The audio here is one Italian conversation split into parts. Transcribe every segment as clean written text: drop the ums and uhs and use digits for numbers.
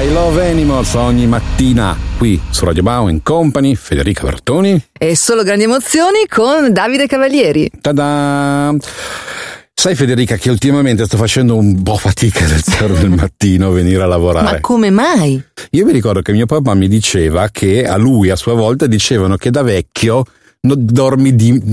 I Love Animals ogni mattina qui su Radio Bao & Company, Federica Bertoni e solo grandi emozioni con Davide Cavalieri. Ta-da! Sai Federica che ultimamente sto facendo un po' fatica ad alzare del mattino, venire a lavorare. Ma come mai? Io mi ricordo che mio papà mi diceva che a lui a sua volta dicevano che da vecchio dormi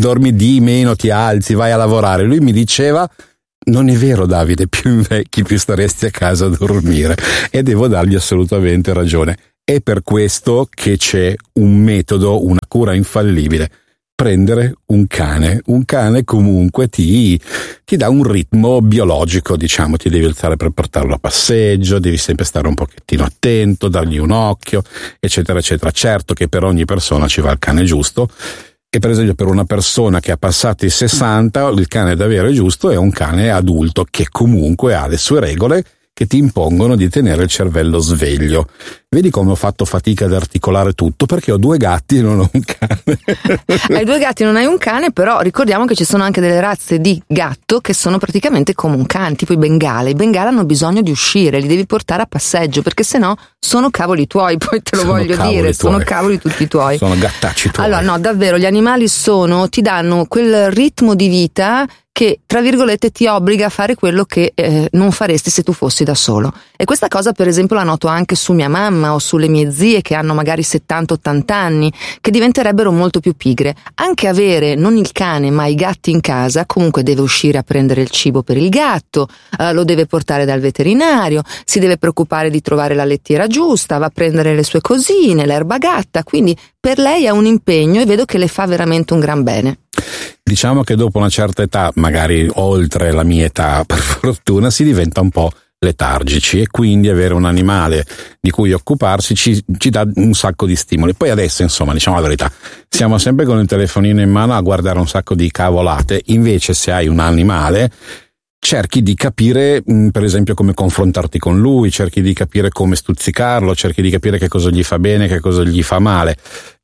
di meno, ti alzi, vai a lavorare. Lui mi diceva: non è vero Davide, più invecchi più staresti a casa a dormire, e devo dargli assolutamente ragione. È per questo che c'è un metodo, una cura infallibile: prendere un cane comunque ti dà un ritmo biologico, diciamo, ti devi alzare per portarlo a passeggio, devi sempre stare un pochettino attento, dargli un occhio, eccetera eccetera. Certo che per ogni persona ci va il cane giusto. E per esempio per una persona che ha passato i 60, il cane davvero giusto è un cane adulto che comunque ha le sue regole che ti impongono di tenere il cervello sveglio. Vedi come ho fatto fatica ad articolare tutto, perché ho 2 gatti e non ho un cane. Hai 2 gatti e non hai un cane, però ricordiamo che ci sono anche delle razze di gatto che sono praticamente come un cane, tipo i Bengala. I Bengala hanno bisogno di uscire, li devi portare a passeggio, perché sennò sono cavoli tuoi, poi te lo voglio dire, sono cavoli tutti tuoi. Sono gattacci tuoi. Allora no, davvero, gli animali ti danno quel ritmo di vita che, tra virgolette, ti obbliga a fare quello che non faresti se tu fossi da solo. E questa cosa, per esempio, la noto anche su mia mamma o sulle mie zie che hanno magari 70-80 anni, che diventerebbero molto più pigre. Anche avere non il cane ma i gatti in casa, comunque deve uscire a prendere il cibo per il gatto, lo deve portare dal veterinario, si deve preoccupare di trovare la lettiera giusta, va a prendere le sue cosine, l'erba gatta, quindi per lei è un impegno e vedo che le fa veramente un gran bene. Diciamo che dopo una certa età, magari oltre la mia età per fortuna, si diventa un po' letargici, e quindi avere un animale di cui occuparsi ci dà un sacco di stimoli. Poi adesso, insomma, diciamo la verità, siamo sempre con il telefonino in mano a guardare un sacco di cavolate. Invece, se hai un animale, cerchi di capire, per esempio, come confrontarti con lui, cerchi di capire come stuzzicarlo, cerchi di capire che cosa gli fa bene, che cosa gli fa male.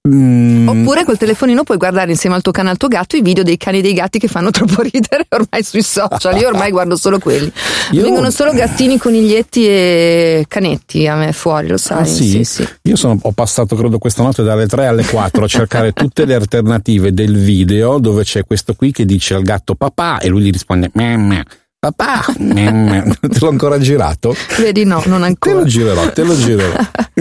Oppure col telefonino puoi guardare insieme al tuo cane e al tuo gatto i video dei cani e dei gatti che fanno troppo ridere ormai sui social. Io ormai guardo solo quelli. Vengono solo gattini, coniglietti e canetti a me fuori, lo sai. Ah, sì? Sì. Io ho passato credo questa notte dalle 3 alle 4 a cercare tutte le alternative del video dove c'è questo qui che dice al gatto papà e lui gli risponde papà. Te l'ho ancora girato? Vedi, no, non ancora. Te lo girerò.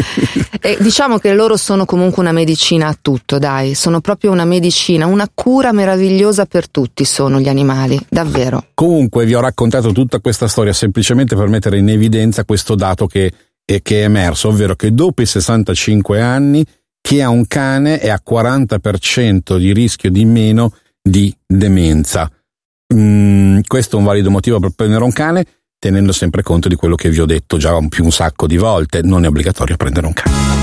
E diciamo che loro sono comunque una medicina a tutto, dai, sono proprio una medicina, una cura meravigliosa per tutti sono gli animali, davvero. Comunque vi ho raccontato tutta questa storia semplicemente per mettere in evidenza questo dato che è emerso, ovvero che dopo i 65 anni chi ha un cane è a 40% di rischio di meno di demenza. Questo è un valido motivo per prendere un cane, tenendo sempre conto di quello che vi ho detto già un sacco di volte: non è obbligatorio prendere un cane.